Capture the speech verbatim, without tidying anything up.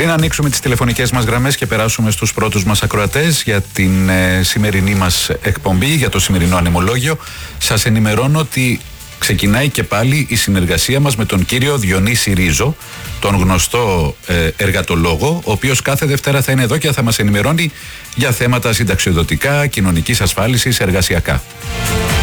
Πριν ανοίξουμε τις τηλεφωνικές μας γραμμές και περάσουμε στους πρώτους μας ακροατές για την ε, σημερινή μας εκπομπή, για το σημερινό ανεμολόγιο, σας ενημερώνω ότι ξεκινάει και πάλι η συνεργασία μας με τον κύριο Διονύση Ρίζο, τον γνωστό ε, εργατολόγο, ο οποίος κάθε Δευτέρα θα είναι εδώ και θα μας ενημερώνει για θέματα συνταξιοδοτικά, κοινωνικής ασφάλισης, εργασιακά.